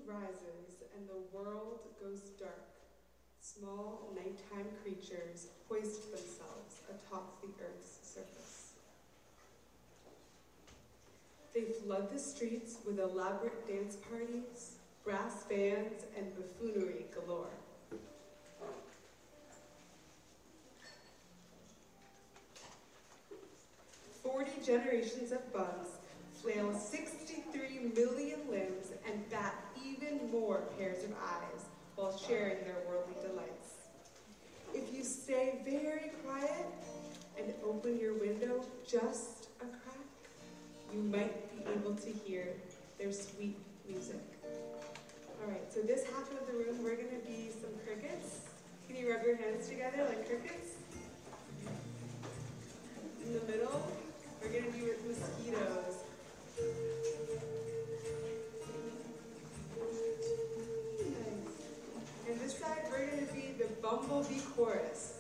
rises and the world goes dark, small nighttime creatures hoist themselves atop the earth's surface. They flood the streets with elaborate dance parties, brass bands, and buffoonery galore. Generations of bugs flail 63 million limbs and bat even more pairs of eyes while sharing their worldly delights. If you stay very quiet and open your window just a crack, you might be able to hear their sweet music. All right, so this half of the room, we're going to be some crickets. Can you rub your hands together like crickets? In the middle, we're going to be with mosquitoes. Nice. And this side, we're going to be the bumblebee chorus.